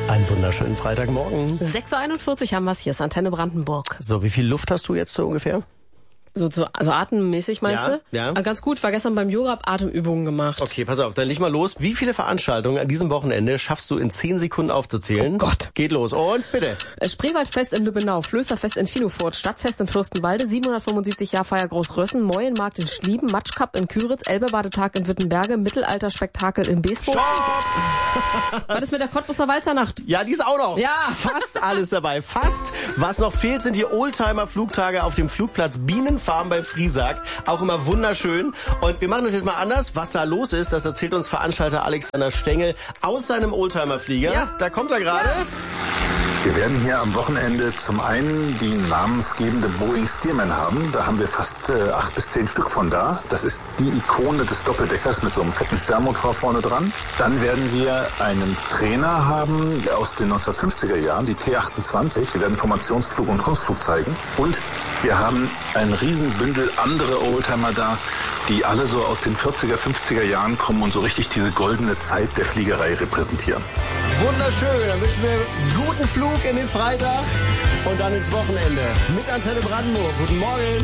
Einen wunderschönen Freitagmorgen. 6.41 Uhr haben wir es. Hier ist Antenne Brandenburg. So, wie viel Luft hast du jetzt so ungefähr? Also atemmäßig meinst du? Ja. Ganz gut, war gestern beim Yoga, hab Atemübungen gemacht. Okay, pass auf, dann leg mal los. Wie viele Veranstaltungen an diesem Wochenende schaffst du in 10 Sekunden aufzuzählen? Oh Gott. Geht los und bitte. Spreewaldfest in Lübbenau, Flößerfest in Finofurt, Stadtfest in Fürstenwalde, 775 Jahrfeier Großrössen, Moyenmarkt in Schlieben, Matschkap in Küritz, Elbebadetag in Wittenberge, Mittelalterspektakel in Beesburg. Was ist mit der Cottbusser Walzernacht? Ja, die ist auch noch. Ja. Fast alles dabei. Fast. Was noch fehlt, sind die Oldtimer-Flugtage auf dem Flugplatz Bienenfarm bei Friesack. Auch immer wunderschön. Und wir machen das jetzt mal anders. Was da los ist, das erzählt uns Veranstalter Alexander Stengel aus seinem Oldtimer-Flieger. Ja. Da kommt er gerade. Ja. Wir werden hier am Wochenende zum einen die namensgebende Boeing Stearman haben. Da haben wir fast 8 bis 10 Stück von da. Das ist die Ikone des Doppeldeckers mit so einem fetten Sternmotor vorne dran. Dann werden wir einen Trainer haben aus den 1950er Jahren, die T-28. Wir werden Formationsflug und Kunstflug zeigen. Und wir haben ein Riesenbündel andere Oldtimer da, die alle so aus den 40er, 50er Jahren kommen und so richtig diese goldene Zeit der Fliegerei repräsentieren. Wunderschön, dann wünschen wir guten Flug in den Freitag und dann ins Wochenende mit Antenne Brandenburg. Guten Morgen.